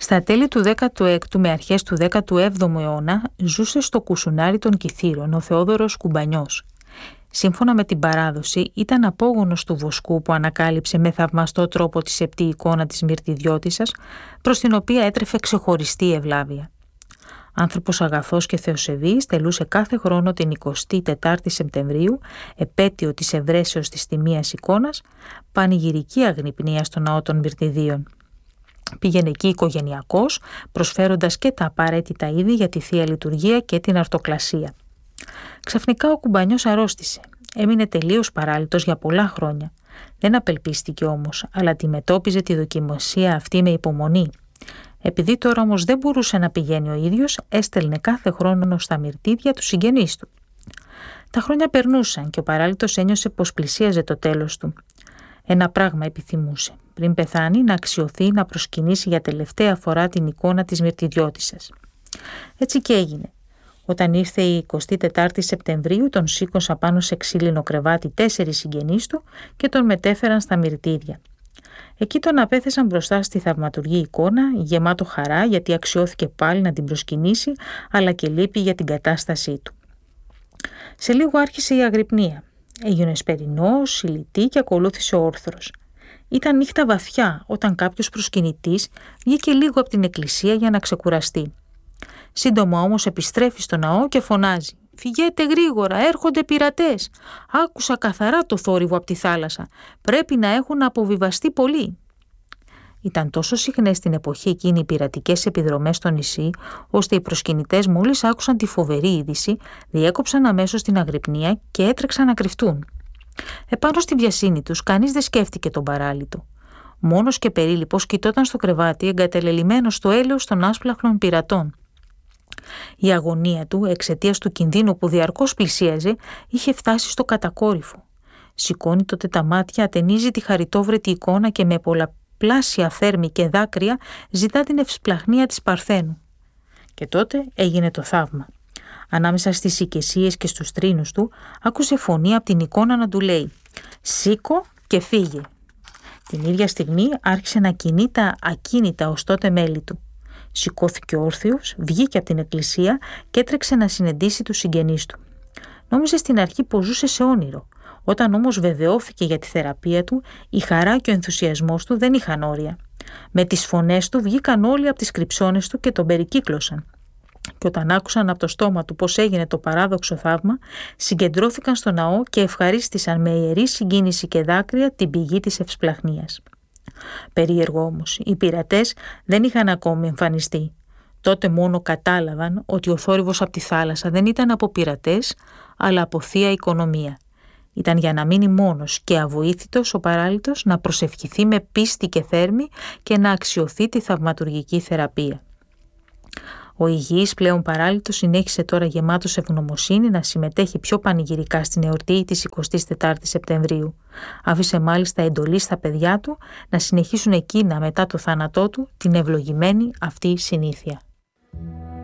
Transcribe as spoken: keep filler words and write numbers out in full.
Στα τέλη του δέκατου έκτου με αρχές του δέκατου έβδομου αιώνα ζούσε στο Κουσουνάρι των Κιθήρων ο Θεόδωρος Κουμπανιός. Σύμφωνα με την παράδοση, ήταν απόγονος του Βοσκού που ανακάλυψε με θαυμαστό τρόπο τη σεπτή εικόνα της Μυρτιδιώτισσας, προς την οποία έτρεφε ξεχωριστή ευλάβεια. Άνθρωπος αγαθός και θεοσεβής, τελούσε κάθε χρόνο την εικοστή τετάρτη Σεπτεμβρίου, επέτειο της ευρέσεως της τιμίας εικόνας, πανηγυρική αγρυπνία στο ναό των Μυρτιδίων. Πήγαινε εκεί οικογενειακός, προσφέροντας και τα απαραίτητα είδη για τη Θεία Λειτουργία και την αρτοκλασία. Ξαφνικά ο Κουμπανιός αρρώστησε. Έμεινε τελείως παράλυτος για πολλά χρόνια. Δεν απελπίστηκε όμως, αλλά αντιμετώπιζε τη δοκιμασία αυτή με υπομονή. Επειδή τώρα όμως δεν μπορούσε να πηγαίνει ο ίδιος, έστελνε κάθε χρόνο στα μυρτίδια του συγγενείς του. Τα χρόνια περνούσαν και ο παράλυτος ένιωσε πως πλησίαζε το τέλος του. Ένα πράγμα επιθυμούσε, πριν πεθάνει να αξιωθεί να προσκυνήσει για τελευταία φορά την εικόνα της Μυρτιδιώτισσας. Έτσι και έγινε. Όταν ήρθε η εικοστή τετάρτη Σεπτεμβρίου, τον σήκωσαν πάνω σε ξύλινο κρεβάτι τέσσερις συγγενείς του και τον μετέφεραν στα μυρτίδια. Εκεί τον απέθεσαν μπροστά στη θαυματουργή εικόνα, γεμάτο χαρά γιατί αξιώθηκε πάλι να την προσκυνήσει, αλλά και λύπη για την κατάστασή του. Σε λίγο άρχισε η αγρυπνία. Έγινε εσπερινός, συλλητή και ακολούθησε ο όρθρος. Ήταν νύχτα βαθιά όταν κάποιος προσκυνητής βγήκε λίγο από την εκκλησία για να ξεκουραστεί. Σύντομα όμως επιστρέφει στο ναό και φωνάζει: «Φυγέτε γρήγορα, έρχονται πειρατές! Άκουσα καθαρά το θόρυβο από τη θάλασσα. Πρέπει να έχουν αποβιβαστεί πολύ». Ήταν τόσο συχνές στην εποχή εκείνη οι πειρατικές επιδρομές στο νησί, ώστε οι προσκυνητές μόλις άκουσαν τη φοβερή είδηση, διέκοψαν αμέσως την αγρυπνία και έτρεξαν να κρυφτούν. Επάνω στη βιασύνη τους, κανείς δεν σκέφτηκε τον παράλυτο. Μόνος και περίληπος κοιτόταν στο κρεβάτι, εγκατελελειμμένος στο έλεος των άσπλαχνων πειρατών. Η αγωνία του, εξαιτίας του κινδύνου που διαρκώς πλησίαζε, είχε φτάσει στο κατακόρυφο. Σηκώνει τότε τα μάτια, ατενίζει τη χαριτόβρετη εικόνα και με πολλαπλάσια θέρμη και δάκρυα ζητά την ευσπλαχνία της Παρθένου. Και τότε έγινε το θαύμα. Ανάμεσα στις οικεσίες και στους τρίνους του, άκουσε φωνή από την εικόνα να του λέει: «Σήκω και φύγε». Την ίδια στιγμή άρχισε να κινεί τα ακίνητα ως τότε μέλη του. Σηκώθηκε όρθιος, βγήκε από την εκκλησία και έτρεξε να συνεντήσει τους συγγενείς του. Νόμιζε στην αρχή πως ζούσε σε όνειρο. Όταν όμως βεβαιώθηκε για τη θεραπεία του, η χαρά και ο ενθουσιασμός του δεν είχαν όρια. Με τις φωνές του βγήκαν όλοι από τις κρυψώνες του και τον περικύκλωσαν. Και όταν άκουσαν από το στόμα του πως έγινε το παράδοξο θαύμα, συγκεντρώθηκαν στο ναό και ευχαρίστησαν με ιερή συγκίνηση και δάκρυα την πηγή της ευσπλαχνίας. Περίεργο όμως, οι πειρατές δεν είχαν ακόμη εμφανιστεί. Τότε μόνο κατάλαβαν ότι ο θόρυβος από τη θάλασσα δεν ήταν από πειρατές, αλλά από θεία οικονομία. Ήταν για να μείνει μόνος και αβοήθητος ο παράλυτος να προσευχηθεί με πίστη και θέρμη και να αξιωθεί τη θαυματουργική θεραπεία. Ο υγιής πλέον παράλυτος συνέχισε τώρα γεμάτος ευγνωμοσύνη να συμμετέχει πιο πανηγυρικά στην εορτή της εικοστής τετάρτης Σεπτεμβρίου. Άφησε μάλιστα εντολή στα παιδιά του να συνεχίσουν εκείνα μετά το θάνατό του την ευλογημένη αυτή συνήθεια.